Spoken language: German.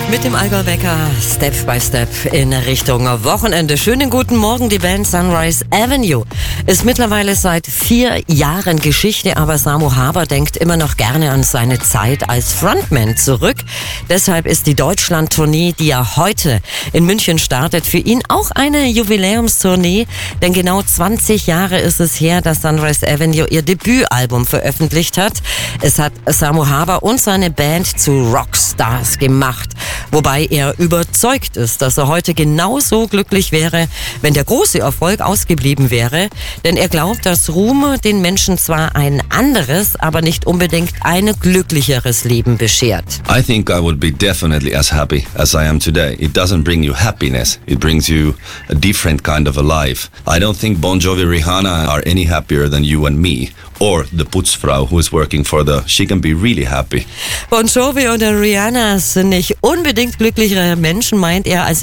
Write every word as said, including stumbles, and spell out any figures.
Mit dem Allgäu-Wecker Step by Step in Richtung Wochenende. Schönen guten Morgen, die Band Sunrise Avenue ist mittlerweile seit vier Jahren Geschichte, aber Samu Haber denkt immer noch gerne an seine Zeit als Frontman zurück. Deshalb ist die Deutschland-Tournee, die er heute in München startet, für ihn auch eine Jubiläumstournee, denn genau zwanzig Jahre ist es her, dass Sunrise Avenue ihr Debütalbum veröffentlicht hat. Es hat Samu Haber und seine Band zu Rockstars gemacht. Wobei er überzeugt ist, dass er heute genauso glücklich wäre, wenn der große Erfolg ausgeblieben wäre. Denn er glaubt, dass Ruhm den Menschen zwar ein anderes, aber nicht unbedingt ein glücklicheres Leben beschert. I think I would be definitely as happy as I am today. It doesn't bring you happiness. It brings you a different kind of a life. I don't think Bon Jovi, Rihanna are any happier than you and me. Or the Putzfrau who is working for the... She can be really happy. Bon Jovi oder Rihanna sind nicht unbedingt glücklichere Menschen, meint er, als